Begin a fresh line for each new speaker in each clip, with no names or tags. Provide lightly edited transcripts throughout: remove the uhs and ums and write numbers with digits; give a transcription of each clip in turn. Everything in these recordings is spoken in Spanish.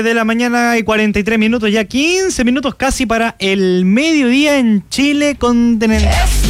De la mañana y 43 minutos, ya 15 minutos casi para el mediodía en Chile continental.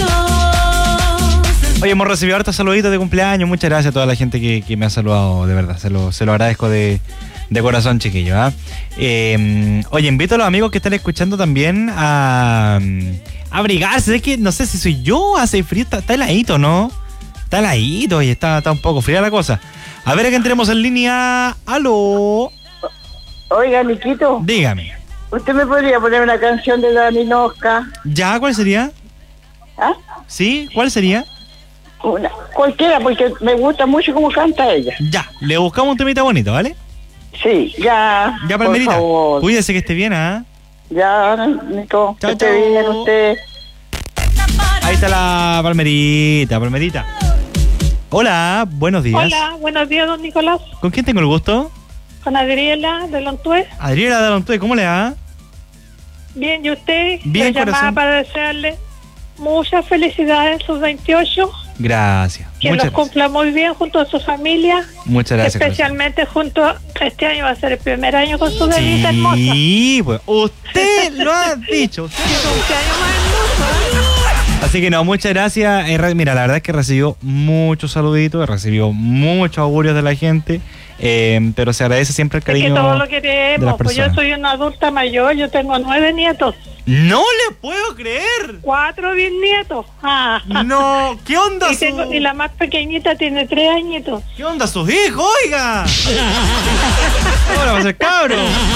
Oye, hemos recibido hartos saluditos de cumpleaños. Muchas gracias a toda la gente que me ha saludado, de verdad. Se lo agradezco de corazón, chiquillo. Oye, invito a los amigos que están escuchando también a abrigarse. Es que no sé si soy yo, hace frío, está heladito, ¿no? Está heladito y está un poco fría la cosa. A ver, que tenemos en línea. ¡Aló!
Oiga, Niquito.
Dígame.
¿Usted me podría poner una canción de Dani Nosca?
¿Ya? ¿Cuál sería?
¿Ah?
¿Sí? ¿Cuál sería?
Cualquiera, porque me gusta mucho cómo canta ella.
Ya, le buscamos un temita bonito, ¿vale?
Sí, ya.
Ya,
por
Palmerita.
favor.
Cuídese que esté bien, ¿ah?
Ya, Nico.
Chao,
que esté
chao.
bien usted.
Ahí está la Palmerita. Hola, buenos días.
Hola, buenos días, don Nicolás.
¿Con quién tengo el gusto?
Con Adriela de Lontué.
Adriela de Lontué, ¿cómo le va?
Bien, ¿y usted?
Bien,
Le llamaba
corazón.
para desearle muchas felicidades en sus 28.
Gracias.
Que
Muchas
los
gracias.
cumpla muy bien junto a su familia.
Muchas gracias.
Especialmente este año va a ser el primer año con su
corazón.
bebita hermosa.
Sí, pues usted lo ha dicho. Usted
¡Qué cumpleaños más hermoso!
Así que no, muchas gracias. Mira, la verdad es que recibió muchos saluditos, recibió muchos augurios de la gente, pero se agradece siempre el
Es
cariño
que todo lo
de las
queremos. Pues yo
personas.
soy una adulta mayor, yo tengo 9 nietos,
¡No le puedo creer!
4 bisnietos. Ah.
No, ¿qué onda
Y la más pequeñita tiene 3 añitos.
¿Qué onda sus hijos? Oiga. Ahora va a ser cabro.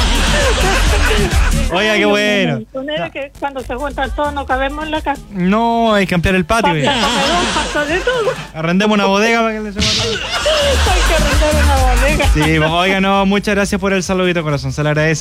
Oiga, qué bueno.
Con él que cuando se juntan todos no cabemos en la casa.
No, hay que ampliar el patio.
Falta comedor, falta de todo.
Arrendemos una bodega para que le lleven.
Hay que arrendar una bodega.
Sí, pues, oiga, no, muchas gracias por el saludito, corazón. Se le agradece.